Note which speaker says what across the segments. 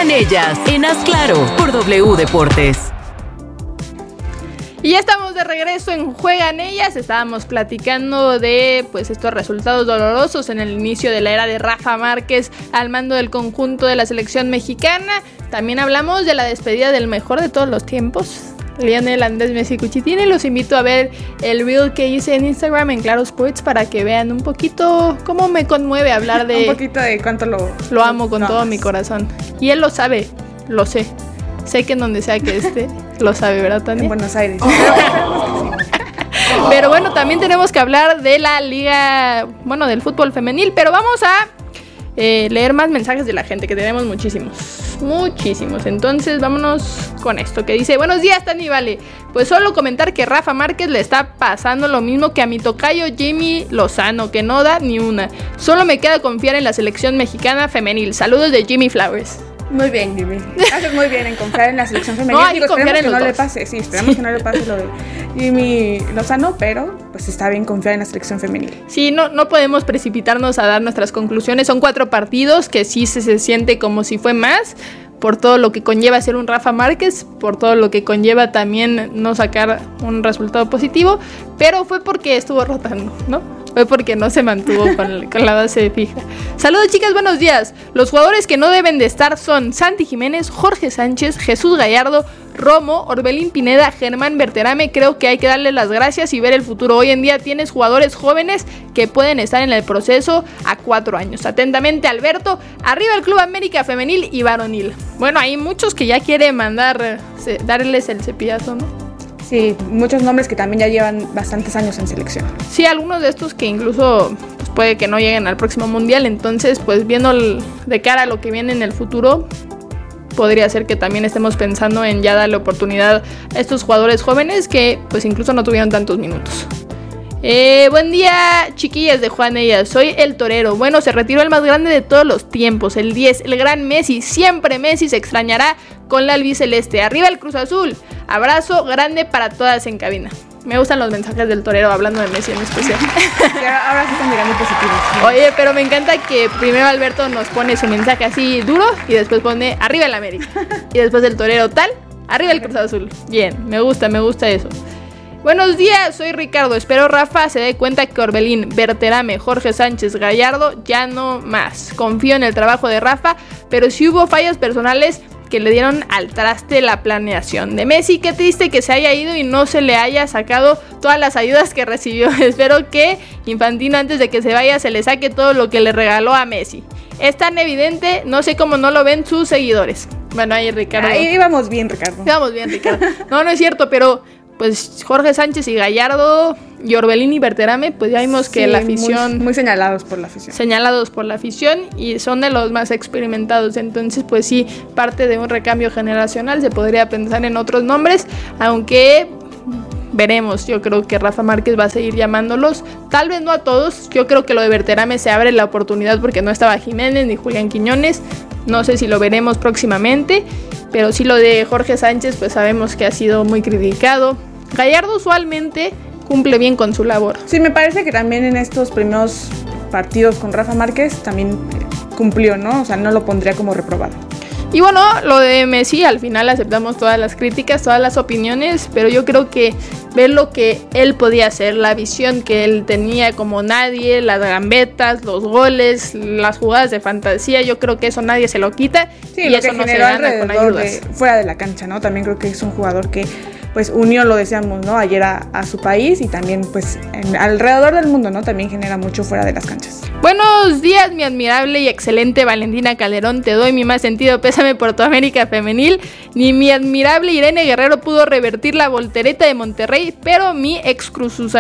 Speaker 1: Juegan Ellas en Haz Claro por W Deportes.
Speaker 2: Y ya estamos de regreso en Juegan Ellas. Estábamos platicando de estos resultados dolorosos en el inicio de la era de Rafa Márquez al mando del conjunto de la selección mexicana. También hablamos de la despedida del mejor de todos los tiempos, Lionel Andrés Messi Cuchitini. Los invito a ver el reel que hice en Instagram en Claro Sports para que vean un poquito cómo me conmueve hablar de...
Speaker 3: un poquito de cuánto
Speaker 2: lo amo con todo mi corazón. Y él lo sabe, lo sé. Sé que en donde sea que esté, lo sabe, ¿verdad, Tania?
Speaker 3: En Buenos Aires.
Speaker 2: Pero bueno, también tenemos que hablar de la liga, del fútbol femenil. Pero vamos a leer más mensajes de la gente, que tenemos muchísimos. Entonces vámonos con esto que dice: buenos días, Tani, vale. Pues solo comentar que Rafa Márquez le está pasando lo mismo que a mi tocayo Jimmy Lozano, que no da ni una. Solo me queda confiar en la selección mexicana femenil. Saludos de Jimmy Flowers.
Speaker 3: Muy bien, Jimmy. Haces muy bien en confiar en la selección femenil.
Speaker 2: No, esperemos que no le
Speaker 3: pase. Sí, esperamos que no le pase lo de Jimmy Lozano, pero pues está bien confiar en la selección femenil.
Speaker 2: Sí, no podemos precipitarnos a dar nuestras conclusiones. Son 4 partidos que sí se siente como si fue más, por todo lo que conlleva ser un Rafa Márquez, por todo lo que conlleva también no sacar un resultado positivo, pero fue porque estuvo rotando, ¿no? Fue porque no se mantuvo con la base fija. Saludos, chicas, buenos días. Los jugadores que no deben de estar son Santi Jiménez, Jorge Sánchez, Jesús Gallardo, Romo, Orbelín Pineda, Germán Berterame. Creo que hay que darles las gracias y ver el futuro. Hoy en día tienes jugadores jóvenes que pueden estar en el proceso a 4 años. Atentamente, Alberto. Arriba el Club América femenil y varonil. Bueno, hay muchos que ya quieren darles el cepillazo, ¿no?
Speaker 3: Sí, muchos nombres que también ya llevan bastantes años en selección.
Speaker 2: Sí, algunos de estos que incluso puede que no lleguen al próximo mundial. Entonces, viendo de cara a lo que viene en el futuro, podría ser que también estemos pensando en ya darle oportunidad a estos jugadores jóvenes que incluso no tuvieron tantos minutos. Buen día, chiquillas de Juegan Ellas. Soy el torero. Bueno, se retiró el más grande de todos los tiempos, el 10, el gran Messi. Siempre Messi se extrañará con la albiceleste. Arriba el Cruz Azul. Abrazo grande para todas en cabina. Me gustan los mensajes del torero hablando de Messi en especial.
Speaker 3: Sí, ahora sí están llegando positivos. ¿Sí?
Speaker 2: Oye, pero me encanta que primero Alberto nos pone su mensaje así duro y después pone arriba el América. Y después el torero tal, arriba el Cruz Azul. Bien, me gusta eso. Buenos días, soy Ricardo. Espero Rafa se dé cuenta que Orbelín, Berterame, Jorge Sánchez, Gallardo ya no más. Confío en el trabajo de Rafa, pero sí hubo fallas personales que le dieron al traste la planeación de Messi. Qué triste que se haya ido y no se le haya sacado todas las ayudas que recibió. Espero que Infantino, antes de que se vaya, se le saque todo lo que le regaló a Messi. Es tan evidente, no sé cómo no lo ven sus seguidores. Bueno, ahí Ricardo.
Speaker 3: Ahí vamos bien, Ricardo.
Speaker 2: No es cierto, pero Jorge Sánchez y Gallardo y Orbelín y Berterame, ya vimos que la afición...
Speaker 3: Muy señalados por la afición.
Speaker 2: Y son de los más experimentados. Entonces, sí, parte de un recambio generacional. Se podría pensar en otros nombres, aunque veremos. Yo creo que Rafa Márquez va a seguir llamándolos. Tal vez no a todos. Yo creo que lo de Berterame se abre la oportunidad porque no estaba Jiménez ni Julián Quiñones. No sé si lo veremos próximamente, pero sí lo de Jorge Sánchez, sabemos que ha sido muy criticado. Gallardo usualmente cumple bien con su labor.
Speaker 3: Sí, me parece que también en estos primeros partidos con Rafa Márquez también cumplió, ¿no? O sea, no lo pondría como reprobado.
Speaker 2: Y bueno, lo de Messi, al final aceptamos todas las críticas, todas las opiniones, pero yo creo que ver lo que él podía hacer, la visión que él tenía como nadie, las gambetas, los goles, las jugadas de fantasía, yo creo que eso nadie se lo quita.
Speaker 3: Sí,
Speaker 2: y
Speaker 3: lo
Speaker 2: eso
Speaker 3: que
Speaker 2: no se
Speaker 3: generó
Speaker 2: gana con ayudas.
Speaker 3: Fuera de la cancha, ¿no? También creo que es un jugador que unió, lo decíamos, ¿no? Ayer a su país y también alrededor del mundo, ¿no? También genera mucho fuera de las canchas.
Speaker 2: Buenos días, mi admirable y excelente Valentina Calderón. Te doy mi más sentido pésame por tu América femenil. Ni mi admirable Irene Guerrero pudo revertir la voltereta de Monterrey, pero mi ex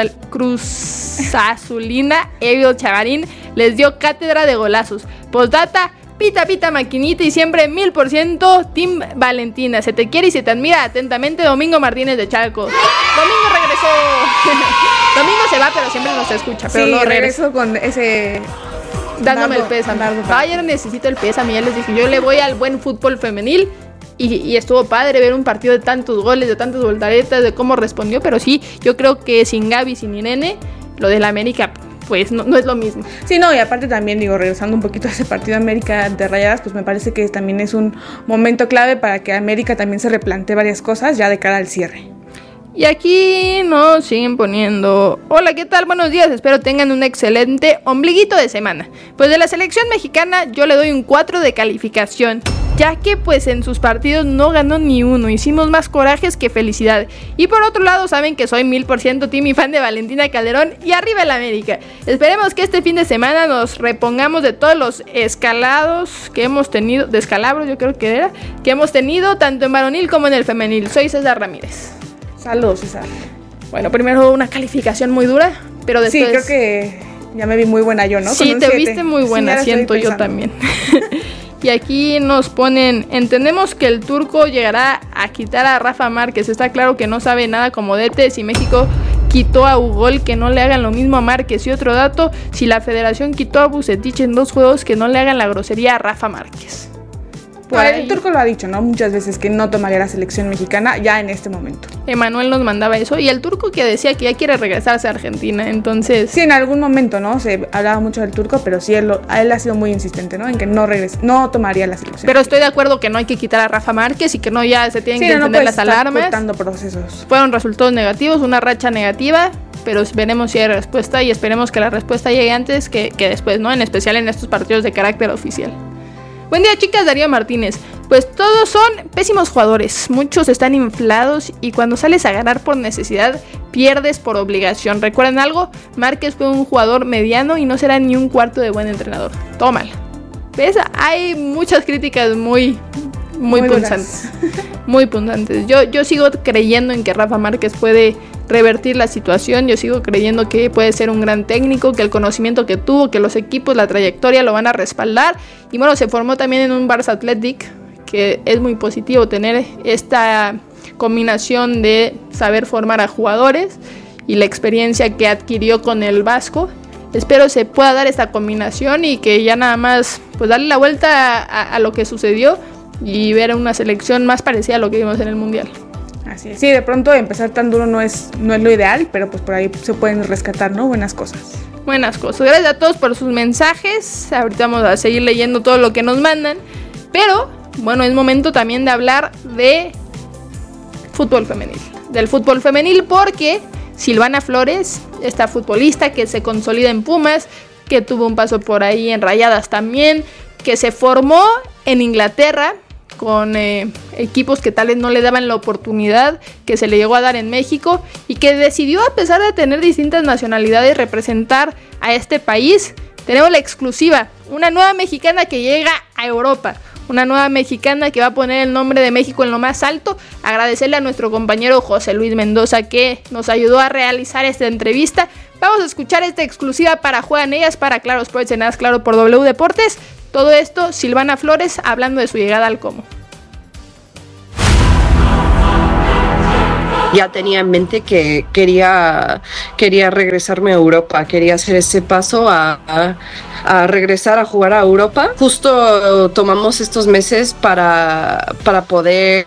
Speaker 2: cruzazulina Evil Chavarín les dio cátedra de golazos. Postdata, pita pita maquinita y siempre 1000% Team Valentina. Se te quiere y se te admira atentamente, Domingo Martínez de Chalco. Domingo regresó. Domingo se va, pero siempre nos escucha. Pero
Speaker 3: sí,
Speaker 2: no
Speaker 3: regresó con ese...
Speaker 2: dándome el pésame. Ayer necesito el pésame, ya les dije, yo le voy al buen fútbol femenil. Y estuvo padre ver un partido de tantos goles, de tantas voltaretas, de cómo respondió. Pero sí, yo creo que sin Gaby, sin Irene, lo del América pues no es lo mismo.
Speaker 3: Sí, no, y aparte también, regresando un poquito a ese partido América de Rayadas, pues me parece que también es un momento clave para que América también se replantee varias cosas ya de cara al cierre.
Speaker 2: Y aquí nos siguen poniendo: hola, ¿qué tal? Buenos días, espero tengan un excelente ombliguito de semana. Pues de la selección mexicana yo le doy un 4 de calificación, ya que pues en sus partidos no ganó ni uno, hicimos más corajes que felicidad. Y por otro lado saben que soy 1000% team y fan de Valentina Calderón y arriba el América. Esperemos que este fin de semana nos repongamos de todos los escalados que hemos tenido, descalabros yo creo que era, que hemos tenido tanto en varonil como en el femenil. Soy César Ramírez.
Speaker 3: Saludos, César.
Speaker 2: Bueno, primero una calificación muy dura, pero después...
Speaker 3: Sí, creo que ya me vi muy buena yo, ¿no?
Speaker 2: Sí, te viste muy buena, sí, siento yo también. Y aquí nos ponen: entendemos que el turco llegará a quitar a Rafa Márquez. Está claro que no sabe nada como DT. Si México quitó a Ugol, que no le hagan lo mismo a Márquez. Y otro dato: si la federación quitó a Vucetich en 2 juegos, que no le hagan la grosería a Rafa Márquez.
Speaker 3: El turco lo ha dicho, ¿no? Muchas veces que no tomaría la selección mexicana ya en este momento.
Speaker 2: Emanuel nos mandaba eso, y el turco que decía que ya quiere regresarse a Argentina, entonces...
Speaker 3: Sí, en algún momento, ¿no? Se hablaba mucho del turco, pero sí, él ha sido muy insistente, ¿no? En que no tomaría la selección.
Speaker 2: Pero estoy de acuerdo que no hay que quitar a Rafa Márquez y que no ya se tienen que encender las alarmas.
Speaker 3: Cortando procesos.
Speaker 2: Fueron resultados negativos, una racha negativa, pero veremos si hay respuesta y esperemos que la respuesta llegue antes que después, ¿no? En especial en estos partidos de carácter oficial. Buen día, chicas, Darío Martínez. Pues todos son pésimos jugadores, muchos están inflados y cuando sales a ganar por necesidad, pierdes por obligación. ¿Recuerdan algo? Márquez fue un jugador mediano y no será ni un cuarto de buen entrenador. Tómala. ¿Ves? Hay muchas críticas muy punzantes. Muy punzantes. Yo sigo creyendo en que Rafa Márquez puede revertir la situación. Yo sigo creyendo que puede ser un gran técnico, que el conocimiento que tuvo, que los equipos, la trayectoria lo van a respaldar. Y bueno, se formó también en un Barça Athletic, que es muy positivo tener esta combinación de saber formar a jugadores y la experiencia que adquirió con el Vasco. Espero se pueda dar esta combinación y que ya nada más pues darle la vuelta a lo que sucedió y ver una selección más parecida a lo que vimos en el Mundial.
Speaker 3: Así es. Sí, de pronto empezar tan duro no es lo ideal, pero pues por ahí se pueden rescatar, ¿no? Buenas cosas. Gracias
Speaker 2: a todos por sus mensajes. Ahorita vamos a seguir leyendo todo lo que nos mandan, pero bueno, es momento también de hablar de fútbol femenil. Del fútbol femenil, porque Silvana Flores, esta futbolista que se consolida en Pumas, que tuvo un paso por ahí en Rayadas también, que se formó en Inglaterra con equipos que tal vez no le daban la oportunidad que se le llegó a dar en México, y que decidió, a pesar de tener distintas nacionalidades, representar a este país. Tenemos la exclusiva, una nueva mexicana que llega a Europa, una nueva mexicana que va a poner el nombre de México en lo más alto. Agradecerle a nuestro compañero José Luis Mendoza que nos ayudó a realizar esta entrevista. Vamos a escuchar esta exclusiva para Juegan Ellas, para Claro Sports en As Claro por W Deportes. Todo esto, Silvana Flores hablando de su llegada al Como.
Speaker 4: Ya tenía en mente que quería regresarme a Europa, quería hacer ese paso a regresar a jugar a Europa. Justo tomamos estos meses para poder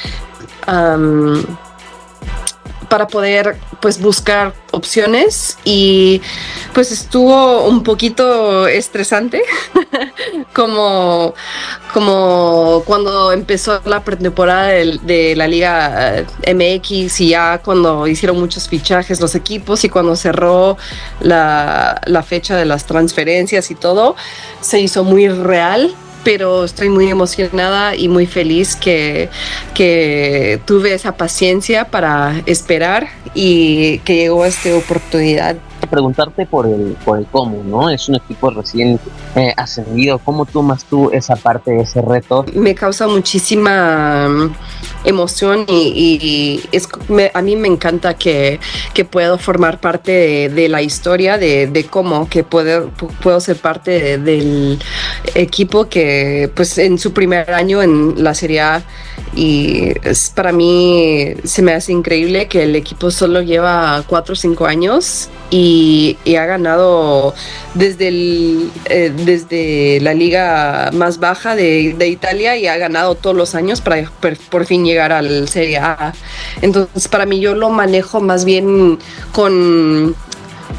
Speaker 4: pues buscar opciones, y pues estuvo un poquito estresante como cuando empezó la pretemporada de la Liga MX, y ya cuando hicieron muchos fichajes los equipos, y cuando cerró la fecha de las transferencias y todo, se hizo muy real. Pero estoy muy emocionada y muy feliz que tuve esa paciencia para esperar y que llegó esta oportunidad.
Speaker 5: Preguntarte por el cómo, ¿no? Es un equipo recién ascendido. ¿Cómo tomas tú esa parte, ese reto?
Speaker 4: Me causa muchísima emoción y a mí me encanta que puedo formar parte de la historia de cómo que puedo ser parte del equipo que pues en su primer año en la Serie A, y para mí se me hace increíble que el equipo solo lleva 4 o 5 años y ha ganado desde la liga más baja de Italia, y ha ganado todos los años para por fin llegar al Serie A. Entonces para mí yo lo manejo más bien con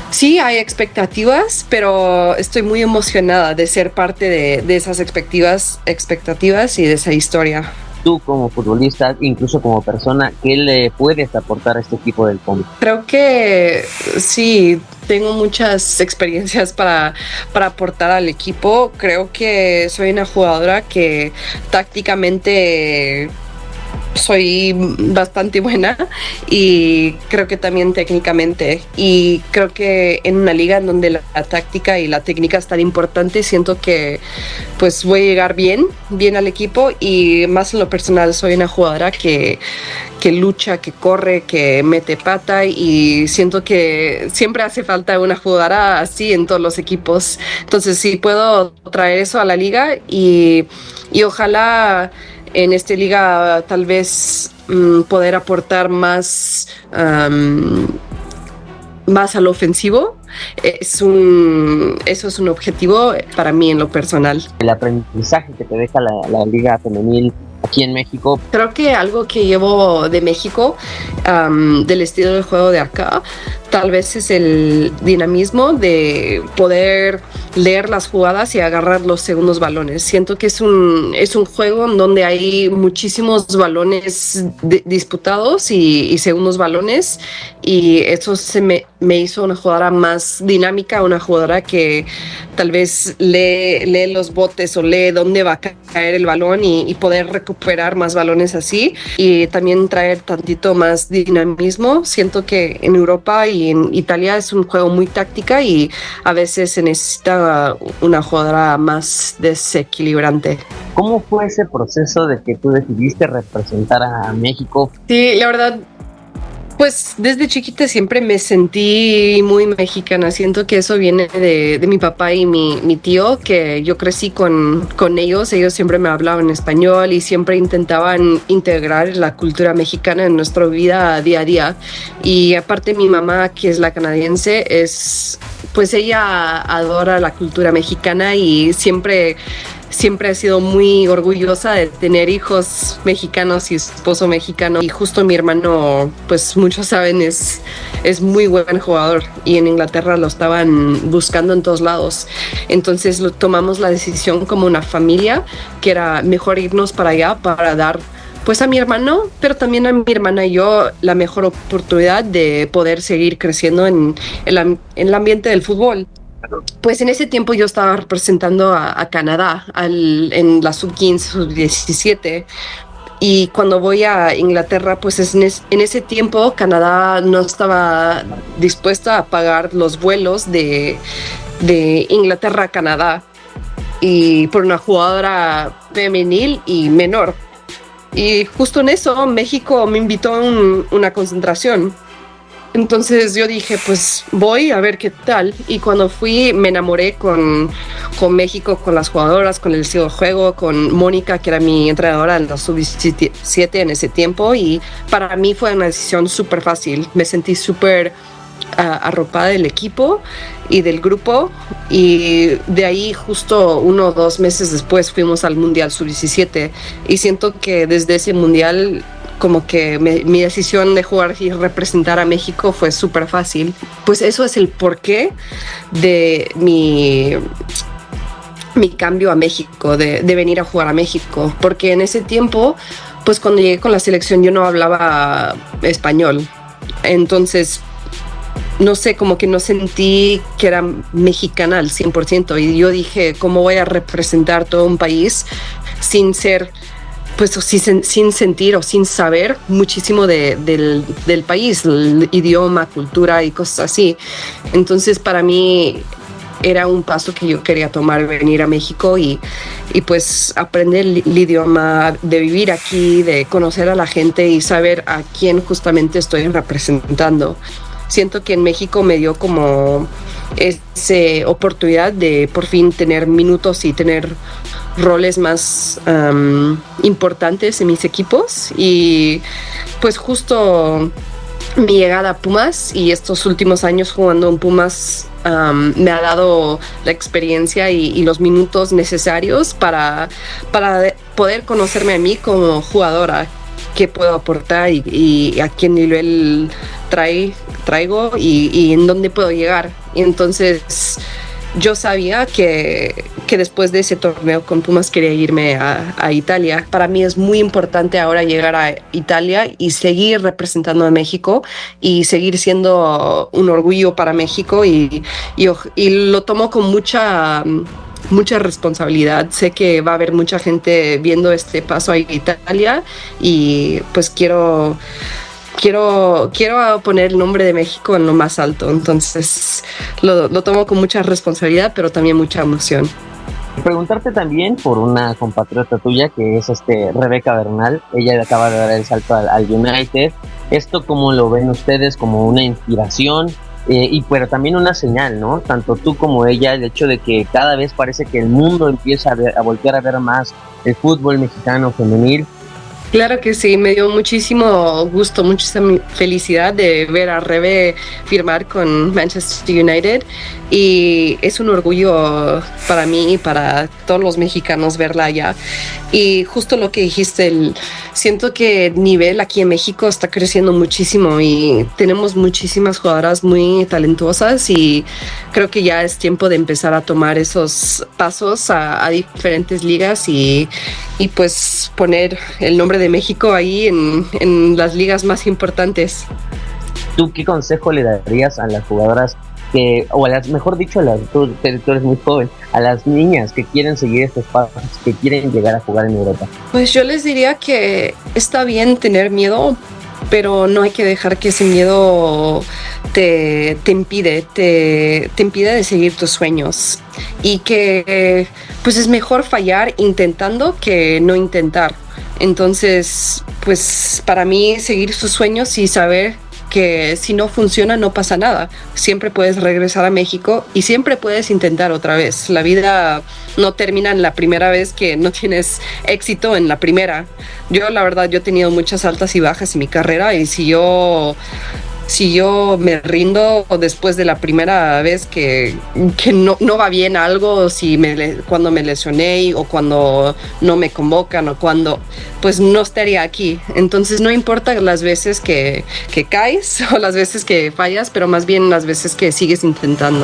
Speaker 4: Sí, hay expectativas, pero estoy muy emocionada de ser parte de esas expectativas y de esa historia.
Speaker 5: Tú como futbolista, incluso como persona, ¿qué le puedes aportar a este equipo del Como?
Speaker 4: Creo que sí, tengo muchas experiencias para aportar al equipo. Creo que soy una jugadora que tácticamente soy bastante buena y creo que también técnicamente, y creo que en una liga en donde la táctica y la técnica es tan importante, siento que pues voy a llegar bien al equipo, y más en lo personal soy una jugadora que lucha, que corre, que mete pata, y siento que siempre hace falta una jugadora así en todos los equipos. Entonces sí, puedo traer eso a la liga y ojalá en esta liga tal vez poder aportar más al ofensivo. Eso es un objetivo para mí en lo personal.
Speaker 5: El aprendizaje que te deja la liga femenil aquí en México.
Speaker 4: Creo que algo que llevo de México, del estilo de juego de acá, tal vez es el dinamismo de poder leer las jugadas y agarrar los segundos balones. Siento que es un juego en donde hay muchísimos balones disputados y segundos balones, y eso me hizo una jugadora más dinámica, una jugadora que tal vez lee los botes o lee dónde va a caer el balón y poder recuperar más balones así, y también traer tantito más dinamismo. Siento que en Europa y en Italia es un juego muy táctica y a veces se necesita una jugadora más desequilibrante.
Speaker 5: ¿Cómo fue ese proceso de que tú decidiste representar a México?
Speaker 4: Sí, la verdad, pues desde chiquita siempre me sentí muy mexicana. Siento que eso viene de mi papá y mi tío, que yo crecí con ellos. Ellos siempre me hablaban español y siempre intentaban integrar la cultura mexicana en nuestra vida día a día. Y aparte mi mamá, que es la canadiense, pues ella adora la cultura mexicana y siempre ha sido muy orgullosa de tener hijos mexicanos y esposo mexicano. Y justo mi hermano, pues muchos saben, es muy buen jugador, y en Inglaterra lo estaban buscando en todos lados. Entonces tomamos la decisión como una familia que era mejor irnos para allá para dar pues a mi hermano, pero también a mi hermana y yo, la mejor oportunidad de poder seguir creciendo en el ambiente del fútbol. Pues en ese tiempo yo estaba representando a Canadá en la sub-15, sub-17, y cuando voy a Inglaterra, pues en ese tiempo Canadá no estaba dispuesta a pagar los vuelos de Inglaterra a Canadá, y por una jugadora femenil y menor. Y justo en eso México me invitó a una concentración. Entonces yo dije, pues voy a ver qué tal. Y cuando fui me enamoré con México, con las jugadoras, con el estilo de juego, con Mónica, que era mi entrenadora en la sub-17 en ese tiempo. Y para mí fue una decisión súper fácil. Me sentí súper arropada del equipo y del grupo. Y de ahí justo 1 o 2 meses después fuimos al Mundial sub-17. Y siento que desde ese Mundial como que mi decisión de jugar y representar a México fue súper fácil. Pues eso es el porqué de mi cambio a México, de venir a jugar a México. Porque en ese tiempo, pues cuando llegué con la selección yo no hablaba español. Entonces, no sé, como que no sentí que era mexicana al 100%. Y yo dije, ¿cómo voy a representar todo un país sin ser... pues sin sentir o sin saber muchísimo del país, el idioma, cultura y cosas así? Entonces para mí era un paso que yo quería tomar, venir a México y pues aprender el idioma, de vivir aquí, de conocer a la gente y saber a quién justamente estoy representando. Siento que en México me dio como esa oportunidad de por fin tener minutos y tener roles más importantes en mis equipos, y pues justo mi llegada a Pumas y estos últimos años jugando en Pumas me ha dado la experiencia y los minutos necesarios para poder conocerme a mí como jugadora, qué puedo aportar y a qué nivel traigo y en dónde puedo llegar. Y entonces yo sabía que después de ese torneo con Pumas quería irme a Italia. Para mí es muy importante ahora llegar a Italia y seguir representando a México y seguir siendo un orgullo para México y lo tomo con mucha responsabilidad. Sé que va a haber mucha gente viendo este paso a Italia y pues quiero poner el nombre de México en lo más alto, entonces lo tomo con mucha responsabilidad, pero también mucha emoción.
Speaker 5: Preguntarte también por una compatriota tuya que es Rebeca Bernal. Ella acaba de dar el salto al United. ¿Esto cómo lo ven ustedes? ¿Como una inspiración? Pero también una señal, ¿no? Tanto tú como ella, el hecho de que cada vez parece que el mundo empieza a voltear a ver más el fútbol mexicano femenil.
Speaker 4: Claro que sí, me dio muchísimo gusto, muchísima felicidad de ver a Rebe firmar con Manchester United y es un orgullo para mí y para todos los mexicanos verla allá. Y justo lo que dijiste, siento que el nivel aquí en México está creciendo muchísimo y tenemos muchísimas jugadoras muy talentosas y creo que ya es tiempo de empezar a tomar esos pasos a diferentes ligas y pues poner el nombre de México ahí en las ligas más importantes.
Speaker 5: ¿Tú qué consejo le darías a las jugadoras mejor dicho, tú eres muy joven, a las niñas que quieren seguir estos pasos, que quieren llegar a jugar en Europa?
Speaker 4: Pues yo les diría que está bien tener miedo, pero no hay que dejar que ese miedo te impide de seguir tus sueños y que pues es mejor fallar intentando que no intentar. Entonces, pues para mí seguir sus sueños y saber que si no funciona no pasa nada. Siempre puedes regresar a México y siempre puedes intentar otra vez. La vida no termina en la primera vez que no tienes éxito en la primera. La verdad, yo he tenido muchas altas y bajas en mi carrera y si yo me rindo después de la primera vez que no va bien algo, cuando me lesioné o cuando no me convocan o cuando pues no estaría aquí. Entonces no importa las veces que caes o las veces que fallas, pero más bien las veces que sigues intentando.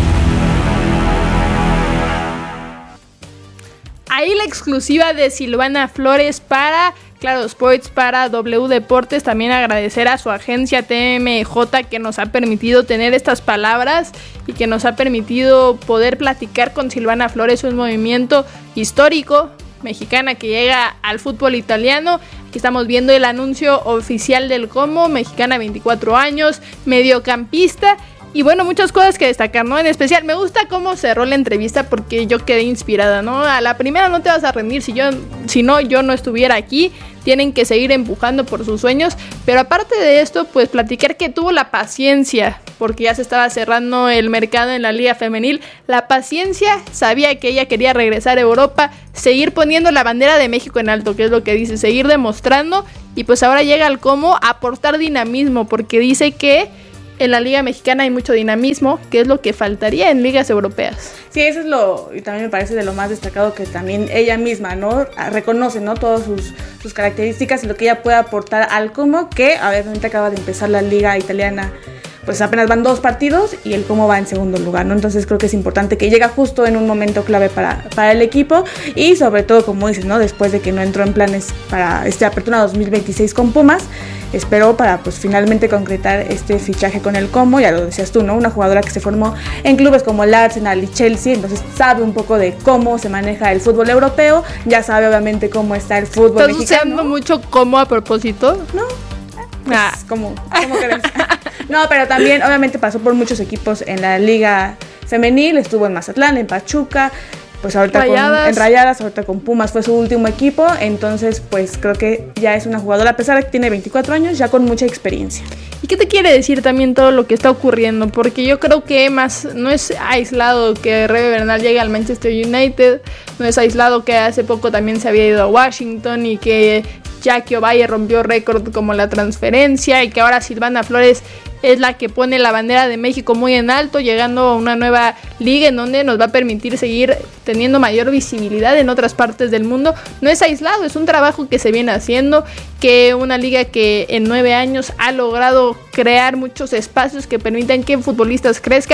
Speaker 2: Ahí la exclusiva de Silvana Flores para Claro Sports, para W Deportes. También agradecer a su agencia TMJ que nos ha permitido tener estas palabras y que nos ha permitido poder platicar con Silvana Flores, un movimiento histórico mexicana que llega al fútbol italiano. Aquí estamos viendo el anuncio oficial del Como, mexicana, 24 años, mediocampista. Y bueno, muchas cosas que destacar, ¿no? En especial, me gusta cómo cerró la entrevista porque yo quedé inspirada, ¿no? A la primera no te vas a rendir, si no, yo no estuviera aquí. Tienen que seguir empujando por sus sueños. Pero aparte de esto, pues platicar que tuvo la paciencia, porque ya se estaba cerrando el mercado en la liga femenil. La paciencia, sabía que ella quería regresar a Europa, seguir poniendo la bandera de México en alto, que es lo que dice, seguir demostrando. Y pues ahora llega al Como a aportar dinamismo, porque dice que en la liga mexicana hay mucho dinamismo, que es lo que faltaría en ligas europeas.
Speaker 3: Sí, eso es y también me parece de lo más destacado que también ella misma, ¿no? Reconoce, ¿no? Todas sus características y lo que ella puede aportar al Como, que, a ver, ahorita acaba de empezar la liga italiana, pues apenas van 2 partidos y el Como va en segundo lugar, ¿no? Entonces creo que es importante que llega justo en un momento clave para el equipo y sobre todo, como dices, ¿no? Después de que no entró en planes para apertura 2026 con Pumas, esperó para pues finalmente concretar este fichaje con el Como. Ya lo decías tú, ¿no? Una jugadora que se formó en clubes como el Arsenal y Chelsea, entonces sabe un poco de cómo se maneja el fútbol europeo, ya sabe obviamente cómo está el fútbol mexicano.
Speaker 2: ¿Estás usando mucho Como a propósito?
Speaker 3: No. Pues, ¿cómo crees? No, pero también obviamente pasó por muchos equipos en la liga femenil, estuvo en Mazatlán, en Pachuca, pues ahorita en Rayadas, ahorita con Pumas fue su último equipo, entonces pues creo que ya es una jugadora, a pesar de que tiene 24 años, ya con mucha experiencia.
Speaker 2: ¿Y qué te quiere decir también todo lo que está ocurriendo? Porque yo creo que no es aislado que Rebe Bernal llegue al Manchester United, no es aislado que hace poco también se había ido a Washington y que Jackie Ovalle rompió récord como la transferencia y que ahora Silvana Flores es la que pone la bandera de México muy en alto, llegando a una nueva liga en donde nos va a permitir seguir teniendo mayor visibilidad en otras partes del mundo. No es aislado, es un trabajo que se viene haciendo, que una liga que en 9 años ha logrado crear muchos espacios que permitan que futbolistas crezcan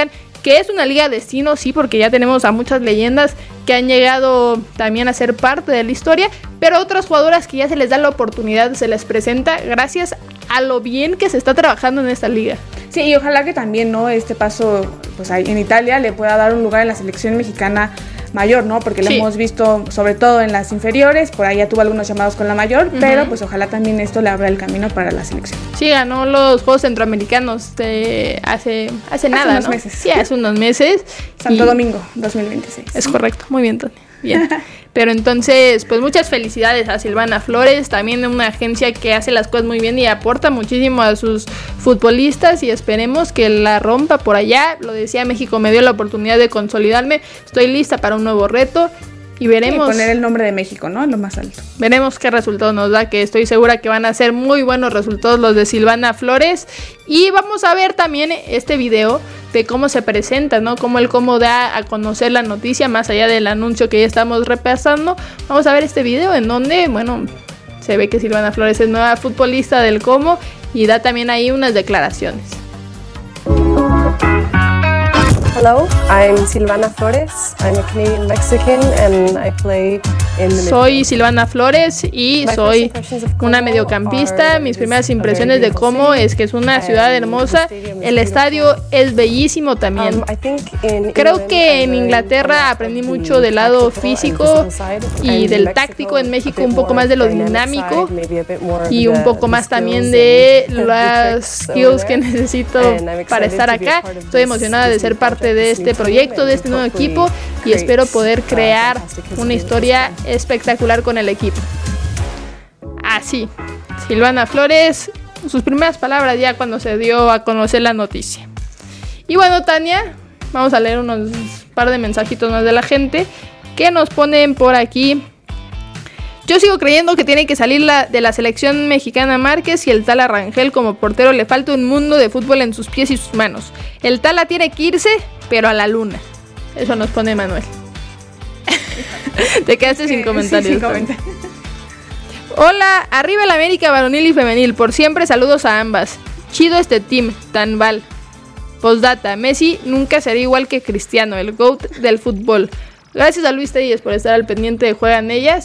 Speaker 2: que es una liga destino, sí, porque ya tenemos a muchas leyendas que han llegado también a ser parte de la historia, pero otras jugadoras que ya se les da la oportunidad, se les presenta gracias a lo bien que se está trabajando en esta liga.
Speaker 3: Sí, y ojalá que también, ¿no?, este paso pues en Italia le pueda dar un lugar en la selección mexicana mayor, ¿no? Porque lo hemos visto sobre todo en las inferiores, por ahí ya tuvo algunos llamados con la mayor, pero pues ojalá también esto le abra el camino para la selección.
Speaker 2: Sí, ganó los Juegos Centroamericanos hace nada,
Speaker 3: unos
Speaker 2: ¿no?
Speaker 3: meses.
Speaker 2: Sí, hace unos meses.
Speaker 3: Santo Domingo, 2026.
Speaker 2: Es correcto, muy bien, Tony. Bien. Pero entonces, pues muchas felicidades a Silvana Flores, también una agencia que hace las cosas muy bien y aporta muchísimo a sus futbolistas y esperemos que la rompa por allá. Lo decía, México me dio la oportunidad de consolidarme, estoy lista para un nuevo reto y veremos.
Speaker 3: Y poner el nombre de México, ¿no?, en lo más alto.
Speaker 2: Veremos qué resultado nos da, que estoy segura que van a ser muy buenos resultados los de Silvana Flores. Y vamos a ver también este video de cómo se presenta, ¿no? Cómo da a conocer la noticia, más allá del anuncio que ya estamos repasando. Vamos a ver este video en donde, bueno, se ve que Silvana Flores es nueva futbolista del Como y da también ahí unas declaraciones.
Speaker 6: Hello, I'm Silvana Flores. I'm a Canadian Mexican and I play in the
Speaker 2: Soy Silvana Flores y soy una mediocampista. Mis primeras impresiones de Como es que es una ciudad hermosa. El estadio es bellísimo también. Creo que en Inglaterra aprendí mucho del lado físico y del táctico. En México un poco más de lo dinámico y un poco más también de las skills que necesito para estar acá. Estoy emocionada de ser parte de este proyecto, de este nuevo equipo y espero poder crear una historia espectacular con el equipo. Así, Silvana Flores, sus primeras palabras ya cuando se dio a conocer la noticia. Y bueno, Tania, vamos a leer unos par de mensajitos más de la gente que nos ponen por aquí. Yo sigo creyendo que tiene que salir de la selección mexicana Márquez y el Tala Rangel como portero le falta un mundo de fútbol en sus pies y sus manos. El Tala tiene que irse, pero a la luna. Eso nos pone Manuel. Te quedaste sin comentarios.
Speaker 3: Sí, sin comentarios.
Speaker 2: Hola, arriba el América varonil y femenil. Por siempre saludos a ambas. Chido este team, tan val. Postdata, Messi nunca será igual que Cristiano, el GOAT del fútbol. Gracias a Luis Telles por estar al pendiente de Juegan Ellas.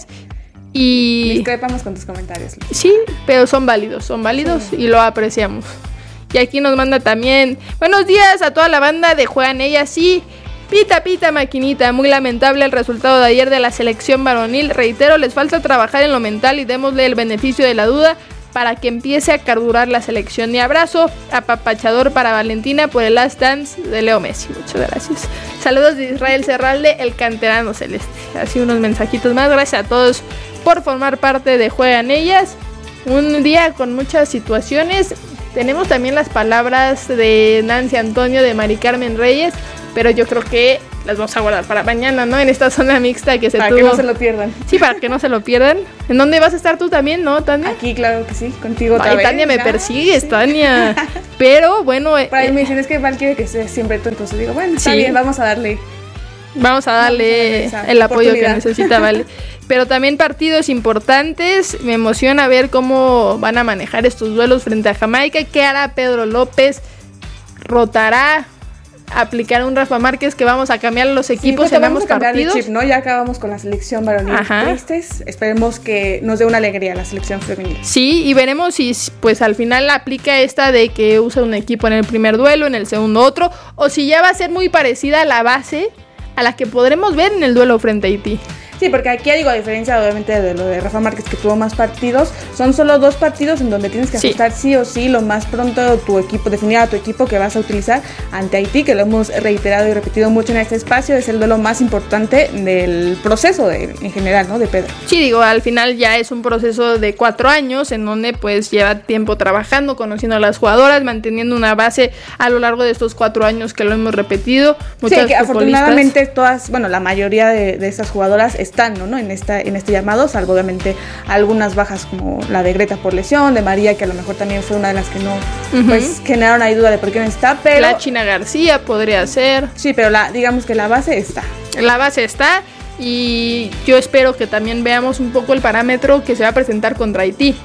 Speaker 2: Y
Speaker 3: discrepamos con tus comentarios, Luis.
Speaker 2: Sí, pero son válidos sí. Y lo apreciamos. Y aquí nos manda también buenos días a toda la banda de Juegan Ellas. Sí, pita maquinita, muy lamentable el resultado de ayer de la selección varonil. Reitero, les falta trabajar en lo mental y démosle el beneficio de la duda para que empiece a carburar la selección. Y abrazo apapachador para Valentina por el Last Dance de Leo Messi. Muchas gracias. Saludos de Israel Serralde, el canterano celeste. Así unos mensajitos más. Gracias a todos por formar parte de Juegan Ellas. Un día con muchas situaciones. Tenemos también las palabras de Nancy Antonio, de Mari Carmen Reyes, pero yo creo que las vamos a guardar para mañana, ¿no? En esta zona mixta que se tuvo.
Speaker 3: Para que no se lo pierdan.
Speaker 2: Sí, para que no se lo pierdan. ¿En dónde vas a estar tú también, no, Tania?
Speaker 3: Aquí, claro que sí, contigo otra vez.
Speaker 2: Tania, me persigues, sí. Tania. Pero bueno.
Speaker 3: Para mí me dicen, es que Val quiere que sea siempre tú, entonces digo, bueno, está bien, vamos a darle.
Speaker 2: Vamos a darle el apoyo que necesita, vale. Pero también partidos importantes. Me emociona ver cómo van a manejar estos duelos frente a Jamaica. ¿Qué hará Pedro López? ¿Rotará? ¿Aplicar un Rafa Márquez que vamos a cambiar los equipos en ambos partidos?
Speaker 3: Chip, ¿no? Ya acabamos con la selección varonil tristes. Esperemos que nos dé una alegría la selección femenil.
Speaker 2: Sí, y veremos si pues al final aplica esta de que usa un equipo en el primer duelo, en el segundo otro, o si ya va a ser muy parecida a la base a la que podremos ver en el duelo frente a Haití.
Speaker 3: Sí, porque aquí digo, a diferencia obviamente de lo de Rafa Márquez, que tuvo más partidos, son solo 2 partidos en donde tienes que ajustar sí o sí lo más pronto tu equipo, definir a tu equipo que vas a utilizar ante Haití, que lo hemos reiterado y repetido mucho en este espacio, es el duelo más importante del proceso en general, ¿no? De Pedro.
Speaker 2: Sí, digo, al final ya es un proceso de 4 años en donde pues lleva tiempo trabajando, conociendo a las jugadoras, manteniendo una base a lo largo de estos 4 años que lo hemos repetido.
Speaker 3: Muchas sí, que afortunadamente todas, bueno, la mayoría de estas jugadoras están, ¿no? en este llamado, salvo obviamente algunas bajas como la de Greta por lesión, de María, que a lo mejor también fue una de las que no pues generaron ahí duda de por qué no está, pero
Speaker 2: la China García podría ser.
Speaker 3: Sí, pero digamos que la base está.
Speaker 2: La base está y yo espero que también veamos un poco el parámetro que se va a presentar contra Haití.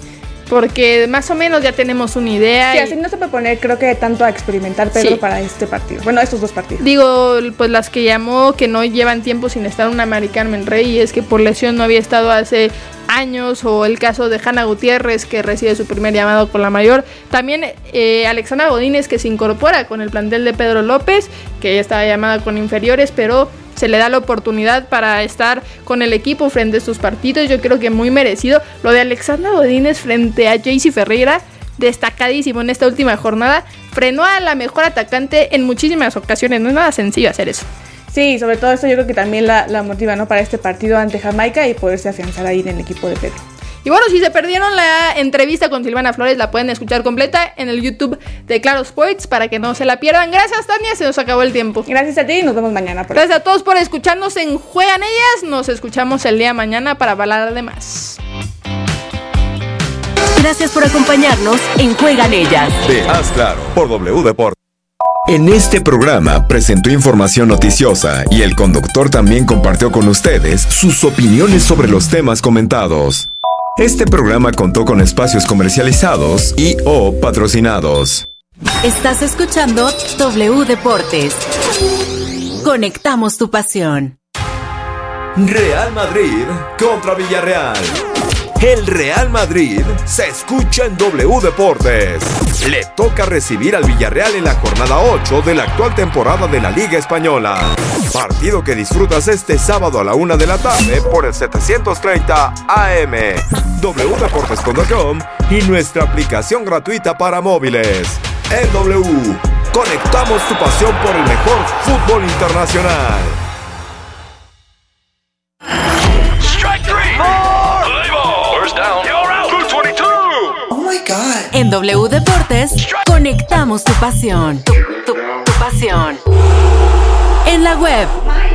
Speaker 2: porque más o menos ya tenemos una idea.
Speaker 3: Sí, así no se puede poner, creo que tanto a experimentar Pedro para este partido. Bueno, estos 2 partidos.
Speaker 2: Digo, pues las que llamó que no llevan tiempo sin estar una Mari Carmen Reyes, que por lesión no había estado hace años, o el caso de Hanna Gutiérrez, que recibe su primer llamado con la mayor. También Alexandra Godínez, que se incorpora con el plantel de Pedro López, que ya estaba llamada con inferiores, pero se le da la oportunidad para estar con el equipo frente a estos partidos. Yo creo que muy merecido. Lo de Alexandra Godínez frente a Jaycee Ferreira, destacadísimo en esta última jornada. Frenó a la mejor atacante en muchísimas ocasiones. No es nada sencillo hacer eso.
Speaker 3: Sí, sobre todo esto yo creo que también la motiva, ¿no? Para este partido ante Jamaica y poderse afianzar ahí en el equipo de Pedro.
Speaker 2: Y bueno, si se perdieron la entrevista con Silvana Flores, la pueden escuchar completa en el YouTube de Claro Sports para que no se la pierdan. Gracias, Tania, se nos acabó el tiempo.
Speaker 3: Gracias a ti y nos vemos mañana.
Speaker 2: Gracias a todos por escucharnos en Juegan Ellas. Nos escuchamos el día de mañana para hablar de más.
Speaker 1: Gracias por acompañarnos en Juegan Ellas.
Speaker 7: De Haz Claro por W Deportes.
Speaker 8: En este programa presentó información noticiosa y el conductor también compartió con ustedes sus opiniones sobre los temas comentados. Este programa contó con espacios comercializados y o patrocinados.
Speaker 1: Estás escuchando W Deportes. Conectamos tu pasión.
Speaker 7: Real Madrid contra Villarreal. El Real Madrid se escucha en W Deportes. Le toca recibir al Villarreal en la jornada 8 de la actual temporada de la Liga Española. Partido que disfrutas este sábado a la 1 de la tarde por el 730 AM, wdeportes.com y nuestra aplicación gratuita para móviles. En W, conectamos tu pasión por el mejor fútbol internacional.
Speaker 1: En W Deportes, conectamos tu pasión. Tu pasión. En la web,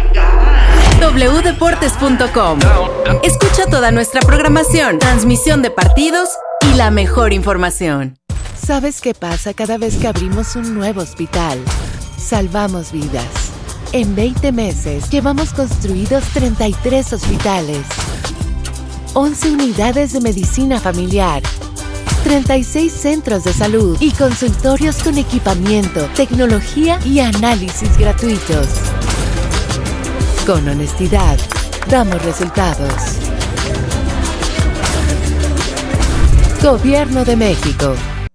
Speaker 1: wdeportes.com. Escucha toda nuestra programación, transmisión de partidos y la mejor información.
Speaker 9: ¿Sabes qué pasa cada vez que abrimos un nuevo hospital? Salvamos vidas. En 20 meses llevamos construidos 33 hospitales, 11 unidades de medicina familiar, 36 centros de salud y consultorios con equipamiento, tecnología y análisis gratuitos. Con honestidad, damos resultados. Gobierno de México.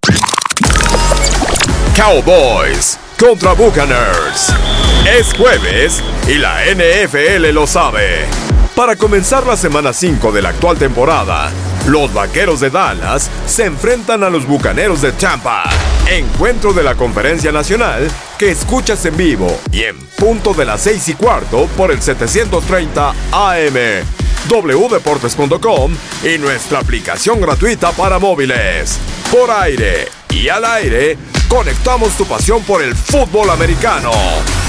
Speaker 7: Cowboys contra Buccaneers. Es jueves y la NFL lo sabe. Para comenzar la semana 5 de la actual temporada, los Vaqueros de Dallas se enfrentan a los Bucaneros de Tampa. Encuentro de la Conferencia Nacional que escuchas en vivo y en punto de las 6:15 por el 730 AM, wdeportes.com y nuestra aplicación gratuita para móviles. Por aire y al aire, conectamos tu pasión por el fútbol americano.